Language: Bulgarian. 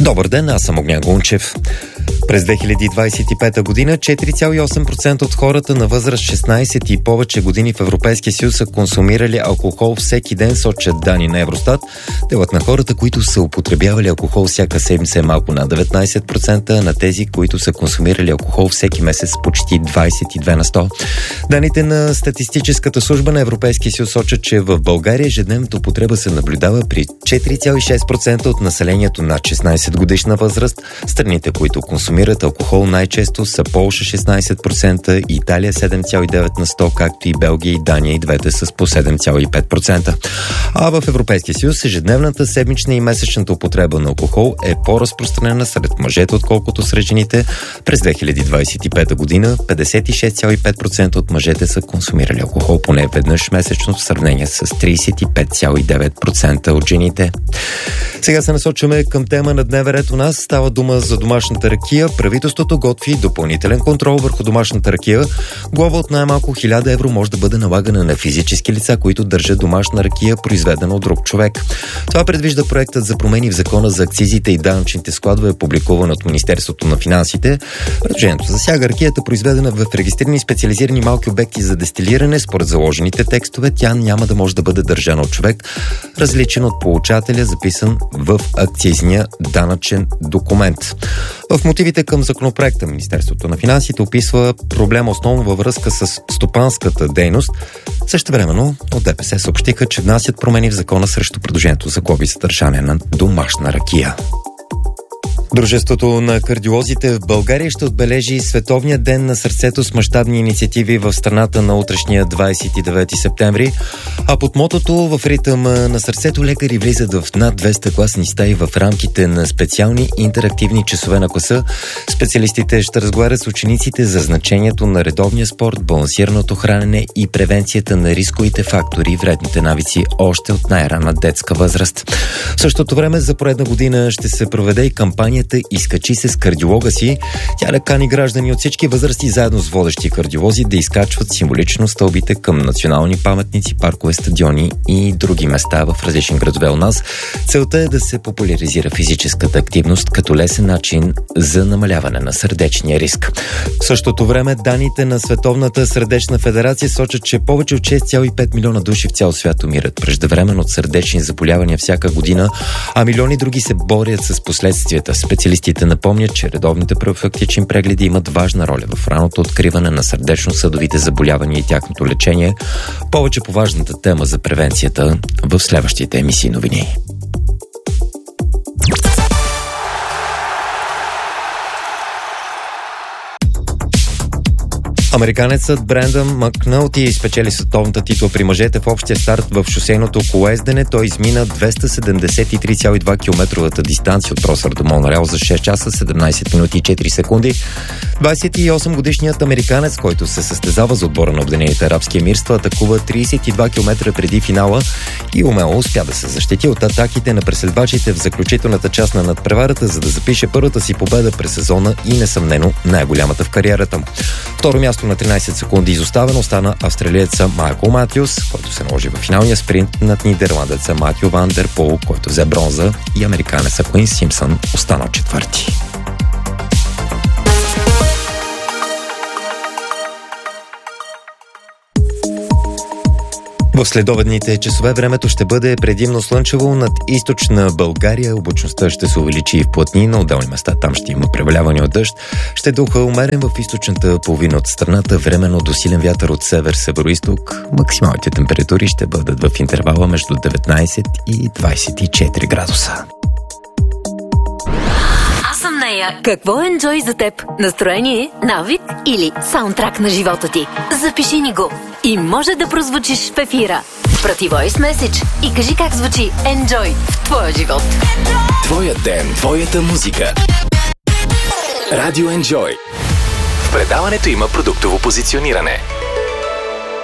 Добър ден, аз съм Огнян Гунчев. През 2025 година 4,8% от хората на възраст 16 и повече години в Европейския съюз са консумирали алкохол всеки ден, сочат данни на Евростат. Делът на хората, които са употребявали алкохол всяка седмица е малко над 19%, на тези, които са консумирали алкохол всеки месец почти 22%. Данните на статистическата служба на Европейския съюз сочат, че в България ежедневната употреба се наблюдава при 4,6% от населението над 16 годишна възраст. Страните, които консумират алкохол най-често са Полша 16%, Италия 7,9%, както и Белгия и Дания, и двете с по 7,5%. А в Европейския съюз ежедневната, седмична и месечната употреба на алкохол е по-разпространена сред мъжете, отколкото сред жените. През 2025 година 56,5% от мъжете са консумирали алкохол поне веднъж месечно, в сравнение с 35,9% от жените. Сега се насочваме към тема на дневен ред у нас. Става дума за домашната ракия. Правителството готви допълнителен контрол върху домашната ракия. Глоба от най-малко 1000 евро може да бъде налагана на физически лица, които държат домашна ракия, произведена от друг човек. Това предвижда проектът за промени в закона за акцизите и данъчните складове, публикуван от Министерството на финансите. Предложението засяга ракията, произведена в регистрирани специализирани малки обекти за дестилиране. Според заложените текстове, тя няма да може да бъде държана от човек, различен от получателя, записан в акцизния данъчен документ. В мотивите към законопроекта Министерството на финансите описва проблема основно във връзка с стопанската дейност. Същевременно от ДПС съобщиха, че внасят промени в закона срещу предложението за глоби за държане на домашна ракия. Дружеството на кардиолозите в България ще отбележи Световния ден на сърцето с мащабни инициативи в страната на утрешния 29 септември. А под мотото "В ритъм на сърцето" лекари влизат в над 200 класни стаи в рамките на специални интерактивни часове на класа. Специалистите ще разговарят с учениците за значението на редовния спорт, балансираното хранене и превенцията на рисковите фактори и вредните навици още от най-ранна детска възраст. В същото време за поредна година ще се проведе и кампания "Изкачи се с кардиолога си". Тя кани граждани от всички възрасти заедно с водещи кардиолози да изкачват символично стълбите към национални паметници, паркове, стадиони и други места в различни градове у нас. Целта е да се популяризира физическата активност като лесен начин за намаляване на сърдечния риск. В същото време данните на Световната сърдечна федерация сочат, че повече от 6,5 милиона души в цял свят умират преждевременно от сърдечни заболявания всяка година, а милиони други се борят с последствията. Специалистите напомнят, че редовните профилактични прегледи имат важна роля в ранното откриване на сърдечно-съдовите заболявания и тяхното лечение. Повече по важната тема за превенцията в следващите емисии новини. Американецът Брендън Макнълти спечели световната титла при мъжете в общия старт в шосейното колоездене. Той измина 273,2 км дистанция от Просър до Монреал за 6 часа, 17 минути и 4 секунди. 28-годишният американец, който се състезава за отбора на Обединените арабски емирства, атакува 32 км преди финала и умело успя да се защити от атаките на преследвачите в заключителната част на надпреварата, за да запише първата си победа през сезона и несъмнено най-голямата в кариерата му. Второ място на 13 секунди изоставено остана австралиеца Майкъл Матюс, който се наложи в финалния спринт над нидерландеца Матю Ван дер Пол, който взе бронза, и американеца Куин Симпсън останал четвърти. В следобедните часове времето ще бъде предимно слънчево над източна България. Облачността ще се увеличи и в плътни, на отделни места там ще има преваляване от дъжд. Ще духа умерен в източната половина от страната, временно до силен вятър от север-североизток. Максималните температури ще бъдат в интервала между 19 и 24 градуса. Какво е Enjoy за теб? Настроение, навик или саундтрак на живота ти? Запиши ни го и може да прозвучиш в ефира. Прати voice message и кажи как звучи Enjoy в твоя живот. Твоя ден, твоята музика. Радио Enjoy. В предаването има продуктово позициониране.